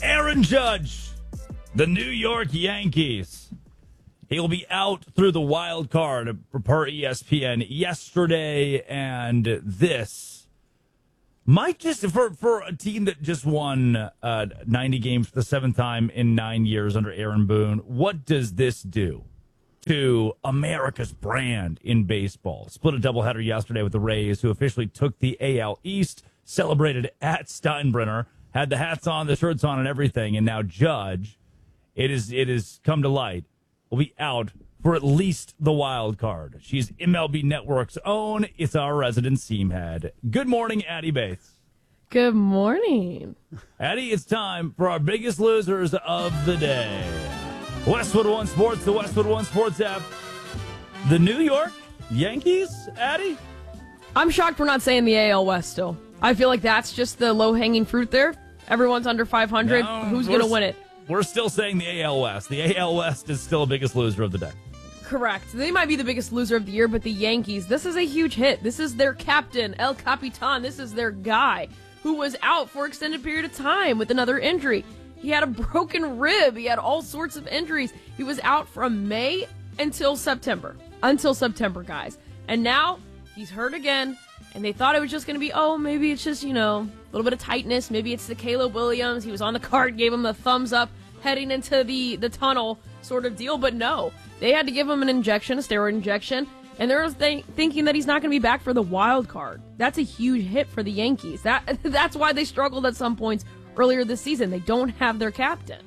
Aaron Judge, the New York Yankees. He'll be out through the wild card per ESPN yesterday, and this might just, for a team that just won 90 games for the seventh time in 9 years under Aaron Boone, what does this do to America's brand in baseball? Split a doubleheader yesterday with the Rays, who officially took the AL East, celebrated at Steinbrenner, had the hats on, the shirts on, and everything, and now Judge, it is come to light, will be out for at least the wild card. She's MLB Network's own. It's our resident seam head. Good morning, Addie Bates. Good morning. Addie, it's time for our biggest losers of the day. Westwood One Sports, the Westwood One Sports app. The New York Yankees, Addie? I'm shocked we're not saying the AL West still. I feel like that's just the low-hanging fruit there. Everyone's under 500. No, who's going to win it? We're still saying the AL West. The AL West is still the biggest loser of the day. Correct. They might be the biggest loser of the year, but the Yankees, this is a huge hit. This is their captain, El Capitan. This is their guy who was out for an extended period of time with another injury. He had a broken rib. He had all sorts of injuries. He was out from May until September. Until September, guys. And now he's hurt again, and they thought it was just going to be, maybe it's just, a little bit of tightness. Maybe it's the Caleb Williams. He was on the card, gave him the thumbs up, heading into the tunnel sort of deal. But no, they had to give him an injection, a steroid injection, and they're thinking that he's not going to be back for the wild card. That's a huge hit for the Yankees. That's why they struggled at some points earlier this season. They don't have their captain.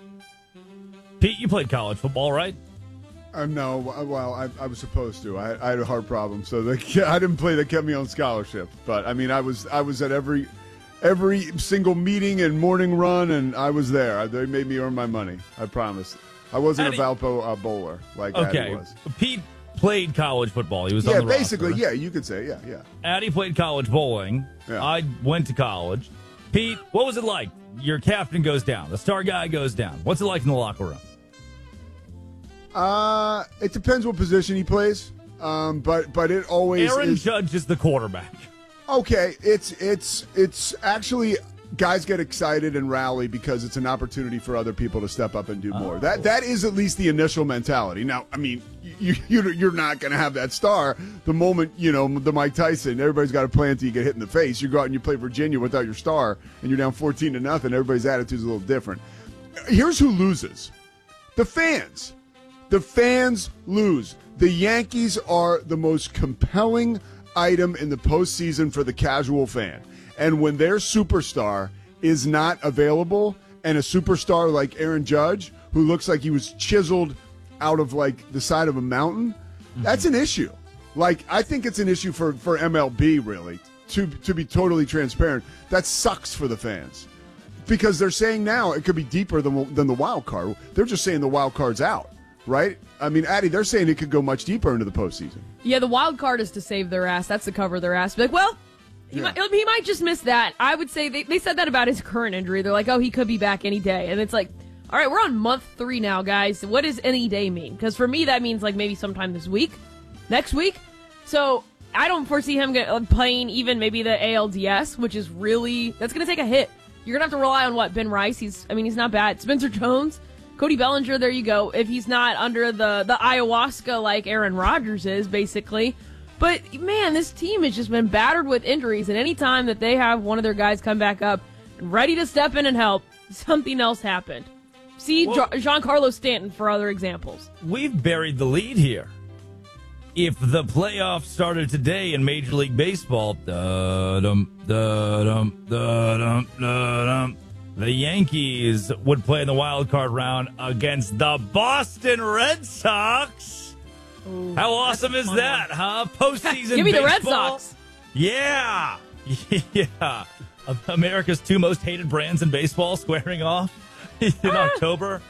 Pete, you played college football, right? No, well, I was supposed to. I had a heart problem, so I didn't play. They kept me on scholarship. But I mean, I was at every single meeting and morning run, and I was there. They made me earn my money. I promise. I wasn't a Valpo bowler like Addie was. Pete played college football. He was on the basically, roster. you could say, yeah. Addie played college bowling. Yeah. I went to college. Pete, what was it like? Your captain goes down. The star guy goes down. What's it like in the locker room? It depends what position he plays. But it always Aaron Judge is the quarterback. Okay, it's actually guys get excited and rally because it's an opportunity for other people to step up and do more. That is at least the initial mentality. Now, I mean, you're not going to have that star the moment, the Mike Tyson, everybody's got to play until you get hit in the face. You go out and you play Virginia without your star and you're down 14-0. Everybody's attitude's a little different. Here's who loses. The fans. The fans lose. The Yankees are the most compelling item in the postseason for the casual fan. And when their superstar is not available, and a superstar like Aaron Judge, who looks like he was chiseled out of like the side of a mountain, that's an issue. Like, I think it's an issue for MLB, really, to be totally transparent. That sucks for the fans. Because they're saying now it could be deeper than the wild card. They're just saying the wild card's out. Right? I mean, Addie, they're saying it could go much deeper into the postseason. Yeah, the wild card is to save their ass. That's to cover their ass. Be like, well, he might just miss that. I would say they said that about his current injury. They're like, he could be back any day. And it's like, all right, we're on month 3 now, guys. What does any day mean? Because for me, that means like maybe sometime this week, next week. So I don't foresee him playing even maybe the ALDS, which is that's going to take a hit. You're going to have to rely on what? Ben Rice. He's not bad. Spencer Jones. Cody Bellinger, there you go. If he's not under the ayahuasca like Aaron Rodgers is, basically. But, man, this team has just been battered with injuries, and any time that they have one of their guys come back up and ready to step in and help, something else happened. See Giancarlo Stanton for other examples. We've buried the lead here. If the playoffs started today in Major League Baseball, the Yankees would play in the wild card round against the Boston Red Sox. Ooh, how awesome is that, huh? Postseason Give me baseball. the Red Sox. Yeah. Yeah. America's 2 most hated brands in baseball squaring off in October.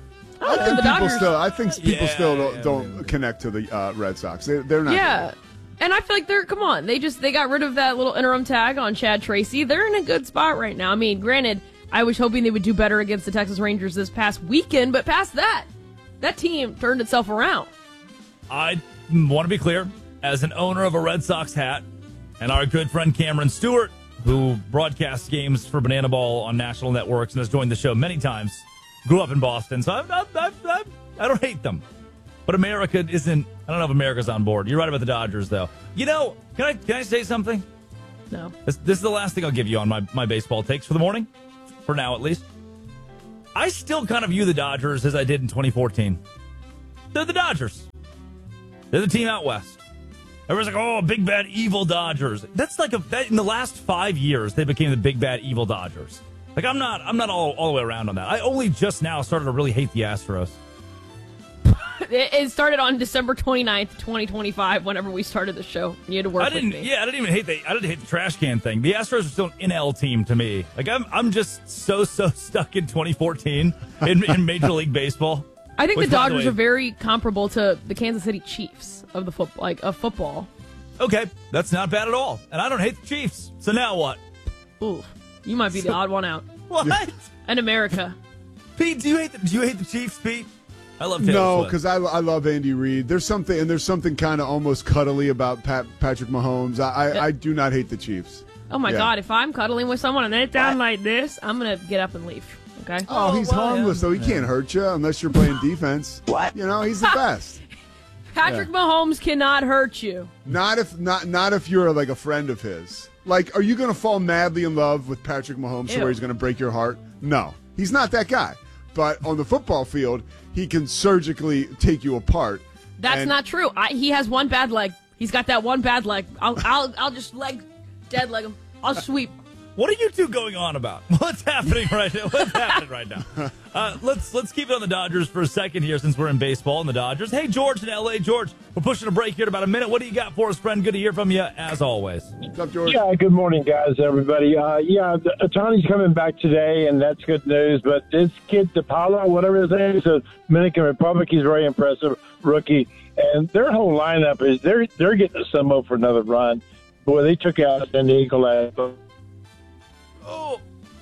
I think people still don't connect to the Red Sox. They're not. Yeah. And I feel like they got rid of that little interim tag on Chad Tracy. They're in a good spot right now. I mean, granted, I was hoping they would do better against the Texas Rangers this past weekend, but past that team turned itself around. I want to be clear, as an owner of a Red Sox hat, and our good friend Cameron Stewart, who broadcasts games for Banana Ball on national networks and has joined the show many times, grew up in Boston, so I don't hate them. But America isn't. I don't know if America's on board. You're right about the Dodgers, though. You know, can I say something? No. This is the last thing I'll give you on my baseball takes for the morning, for now at least. I still kind of view the Dodgers as I did in 2014. They're the Dodgers. They're the team out west. Everyone's like, oh, big, bad, evil Dodgers. That's like in the last 5 years, they became the big, bad, evil Dodgers. Like, I'm not all the way around on that. I only just now started to really hate the Astros. It started on December 29th, 2025, whenever we started the show. You had to work with me. Yeah, I didn't hate the trash can thing. The Astros are still an NL team to me. Like, I'm just so stuck in 2014 in Major League Baseball. I think the Dodgers are very comparable to the Kansas City Chiefs of the football. Okay, that's not bad at all. And I don't hate the Chiefs. So now what? Ooh, you might be the odd one out. What? In America. Pete, do you hate the Chiefs, Pete? I love Taylor No, Swift. because I love Andy Reid. There's something kind of almost cuddly about Patrick Mahomes. I do not hate the Chiefs. Oh my God! If I'm cuddling with someone and they sound like this, I'm gonna get up and leave. Okay. Oh, he's harmless though. He can't hurt you unless you're playing defense. What? You know, he's the best. Patrick Mahomes cannot hurt you. Not if you're like a friend of his. Like, are you going to fall madly in love with Patrick Mahomes to where he's going to break your heart? No, he's not that guy. But on the football field, he can surgically take you apart. That's not true. He has one bad leg. He's got that one bad leg. I'll just dead leg him. I'll sweep. What are you two going on about? What's happening right now? Let's keep it on the Dodgers for a second here since we're in baseball and the Dodgers. Hey, George in L.A. George, we're pushing a break here in about a minute. What do you got for us, friend? Good to hear from you, as always. What's up, George? Yeah, good morning, guys, everybody. Otani's coming back today, and that's good news. But this kid, DePaulo, whatever his name is, the Dominican Republic, he's very impressive rookie. And their whole lineup is they're getting a sumo for another run. Boy, they took out San Diego last. Oh.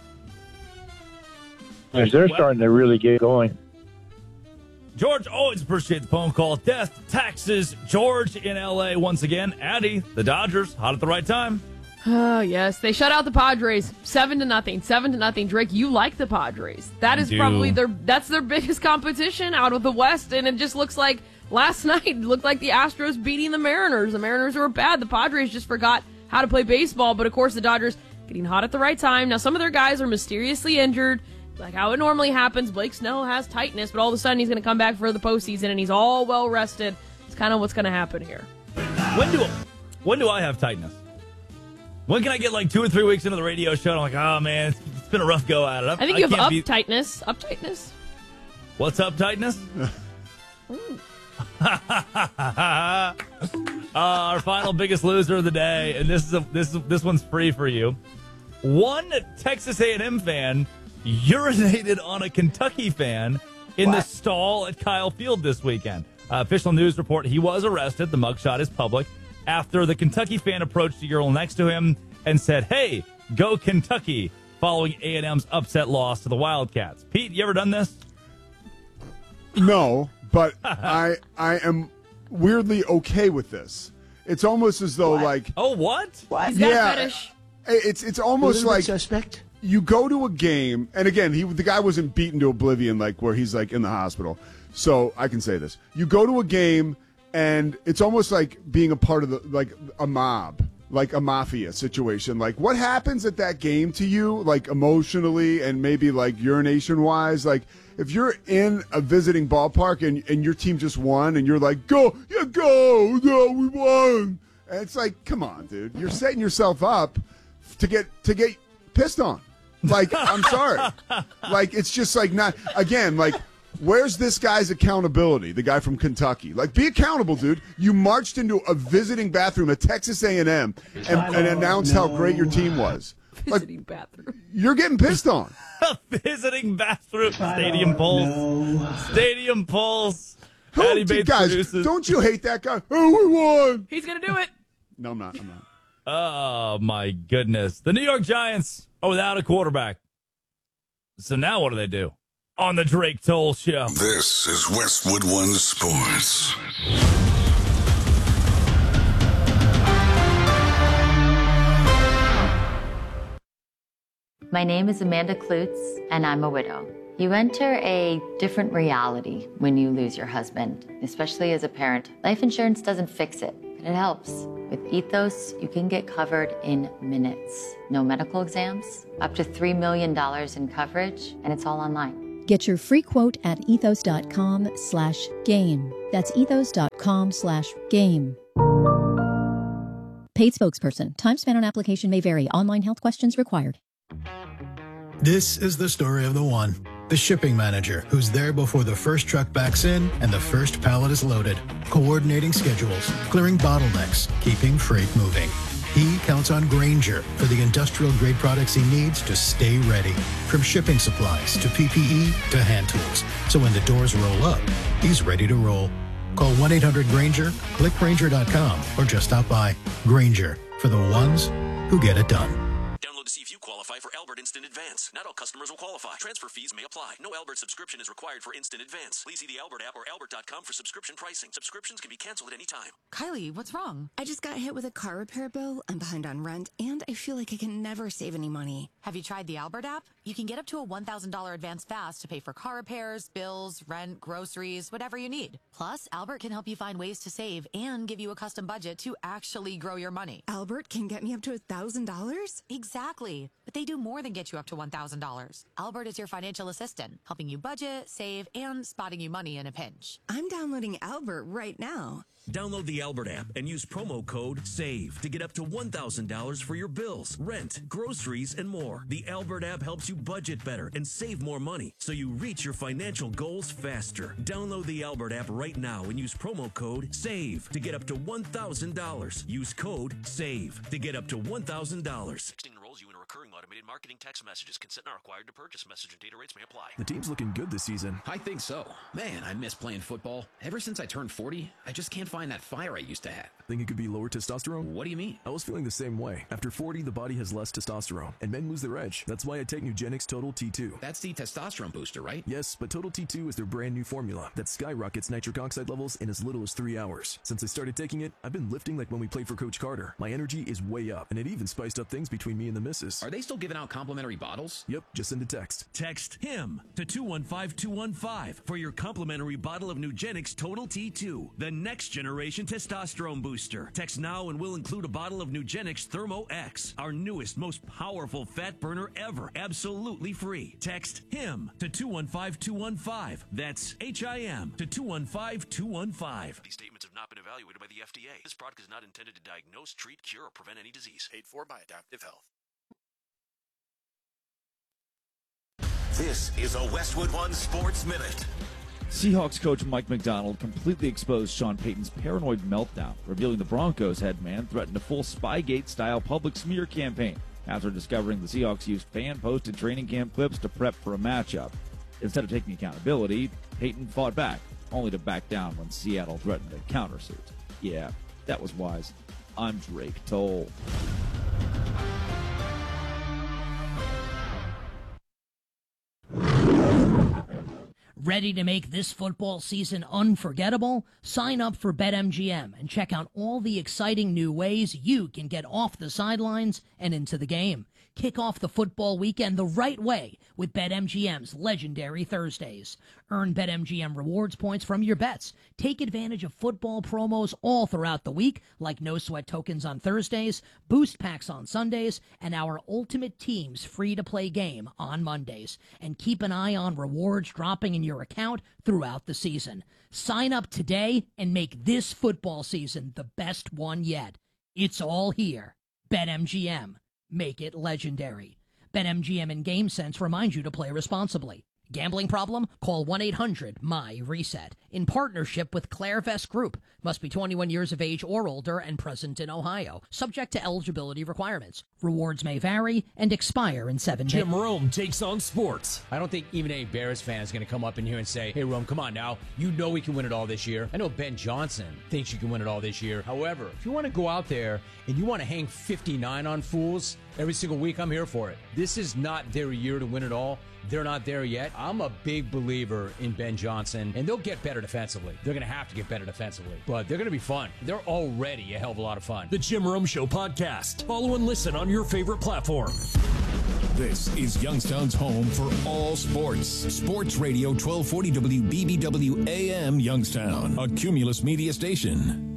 They're starting to really get going. George, always appreciate the phone call. Death, taxes, George in L.A. once again. Addy, the Dodgers, hot at the right time. Oh, yes. They shut out the Padres 7-0. 7-0. Drake, you like the Padres. That is probably their biggest competition out of the West, and it just looks like last night it looked like the Astros beating the Mariners. The Mariners were bad. The Padres just forgot how to play baseball, but of course the Dodgers getting hot at the right time. Now, some of their guys are mysteriously injured, like how it normally happens. Blake Snell has tightness, but all of a sudden he's going to come back for the postseason, and he's all well rested. It's kind of what's going to happen here. When do I have tightness? When can I get like 2 or 3 weeks into the radio show and I'm like, oh man, it's been a rough go at it. I think you have uptightness. Uptightness? What's uptightness? Our final biggest loser of the day, and this one's free for you. One Texas A&M fan urinated on a Kentucky fan in the stall at Kyle Field this weekend. Official news report: he was arrested. The mugshot is public after the Kentucky fan approached the girl next to him and said, "Hey, go Kentucky!" Following A&M's upset loss to the Wildcats. Pete, you ever done this? No. But I am weirdly okay with this. It's almost as though like what? He's got a fetish. It's almost like suspect. You go to a game, and again, the guy wasn't beaten to oblivion like where he's like in the hospital. So I can say this: you go to a game, and it's almost like being a part of a mob, like a mafia situation. Like what happens at that game to you, like emotionally and maybe like urination wise, like. If you're in a visiting ballpark and your team just won and you're like, go, we won. And it's like, come on, dude. You're setting yourself up to get pissed on. Like, I'm sorry. Like, it's just like not, again, like, where's this guy's accountability, the guy from Kentucky? Like, be accountable, dude. You marched into a visiting bathroom at Texas A&M and announced how great your team was. Visiting bathroom. You're getting pissed on. Visiting bathroom. Stadium Pulse. Stadium Pulse. Guys, don't you hate that guy? Oh, we won. He's going to do it. No, I'm not. Oh, my goodness. The New York Giants are without a quarterback. So now what do they do? On the Drake Toll Show. This is Westwood One Sports. My name is Amanda Klutz, and I'm a widow. You enter a different reality when you lose your husband, especially as a parent. Life insurance doesn't fix it, but it helps. With Ethos, you can get covered in minutes. No medical exams, up to $3 million in coverage, and it's all online. Get your free quote at ethos.com/game. That's ethos.com/game. Paid spokesperson. Time spent on application may vary. Online health questions required. This is the story of the one. The shipping manager, who's there before the first truck backs in and the first pallet is loaded, coordinating schedules, clearing bottlenecks, keeping freight moving. He counts on Grainger for the industrial-grade products he needs to stay ready, from shipping supplies to PPE to hand tools. So when the doors roll up, he's ready to roll. Call 1-800-GRAINGER, click Grainger.com, or just stop by. Grainger, for the ones who get it done. Download to see if you qualify for Albert Instant Advance. Not all customers will qualify. Transfer fees may apply. No Albert subscription is required for Instant Advance. Please see the Albert app or albert.com for subscription pricing. Subscriptions can be canceled at any time. Kylie, what's wrong? I just got hit with a car repair bill. I'm behind on rent, and I feel like I can never save any money. Have you tried the Albert app? You can get up to a $1,000 advance fast to pay for car repairs, bills, rent, groceries, whatever you need. Plus, Albert can help you find ways to save and give you a custom budget to actually grow your money. Albert can get me up to $1,000? Exactly. But they do more than get you up to $1,000. Albert is your financial assistant, helping you budget, save, and spotting you money in a pinch. I'm downloading Albert right now. Download the Albert app and use promo code SAVE to get up to $1,000 for your bills, rent, groceries, and more. The Albert app helps you budget better and save more money so you reach your financial goals faster. Download the Albert app right now and use promo code SAVE to get up to $1,000. Use code SAVE to get up to $1,000. Texting enrolls you in a recurring automated marketing text messages. Consent not required to purchase. Message and data rates may apply. The team's looking good this season. I think so. Man, I miss playing football. Ever since I turned 40, I just can't find that fire I used to have. Think it could be lower testosterone? What do you mean? I was feeling the same way. After 40, the body has less testosterone, and men lose their edge. That's why I take Nugenix Total T2. That's the testosterone booster, right? Yes, but Total T2 is their brand new formula that skyrockets nitric oxide levels in as little as 3 hours. Since I started taking it, I've been lifting like when we played for Coach Carter. My energy is way up, and it even spiced up things between me and the missus. Are they still giving out complimentary bottles? Yep, just send a text. Text HIM to 215-215 for your complimentary bottle of Nugenix Total T2, the next generation testosterone booster. Text now and we'll include a bottle of Nugenix Thermo X, our newest, most powerful fat burner ever, absolutely free. Text HIM to 215-215. That's HIM to 215-215. These statements have not been evaluated by the FDA. This product is not intended to diagnose, treat, cure, or prevent any disease. Paid for by Adaptive Health. This is a Westwood One Sports Minute. Seahawks coach Mike Macdonald completely exposed Sean Payton's paranoid meltdown, revealing the Broncos head man threatened a full Spygate-style public smear campaign after discovering the Seahawks used fan-posted training camp clips to prep for a matchup. Instead of taking accountability, Payton fought back, only to back down when Seattle threatened a countersuit. Yeah, that was wise. I'm Drake Toll. Ready to make this football season unforgettable? Sign up for BetMGM and check out all the exciting new ways you can get off the sidelines and into the game. Kick off the football weekend the right way with BetMGM's legendary Thursdays. Earn BetMGM rewards points from your bets. Take advantage of football promos all throughout the week, like no sweat tokens on Thursdays, boost packs on Sundays, and our Ultimate Teams free-to-play game on Mondays. And keep an eye on rewards dropping in your account throughout the season. Sign up today and make this football season the best one yet. It's all here. BetMGM. Make it legendary. BetMGM and GameSense remind you to play responsibly. Gambling problem? Call 1-800-MY-RESET. In partnership with Clairvest Group. Must be 21 years of age or older and present in Ohio. Subject to eligibility requirements. Rewards may vary and expire in 7 days. Jim Rome takes on sports. I don't think even a Bears fan is going to come up in here and say, hey, Rome, come on now. You know we can win it all this year. I know Ben Johnson thinks you can win it all this year. However, if you want to go out there and you want to hang 59 on fools every single week, I'm here for it. This is not their year to win it all. They're not there yet. I'm a big believer in Ben Johnson, and they'll get better defensively. They're going to have to get better defensively, but they're going to be fun. They're already a hell of a lot of fun. The Jim Rome Show podcast. Follow and listen on your favorite platform. This is Youngstown's home for all sports. Sports Radio 1240 WBBW AM Youngstown, a Cumulus media station.